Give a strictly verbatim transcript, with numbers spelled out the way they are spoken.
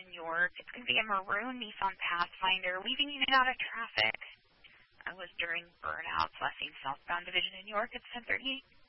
in York. It's going to be a maroon Nissan Pathfinder, weaving in and out of traffic. I was during burnout, left southbound division in York at ten thirty-eight.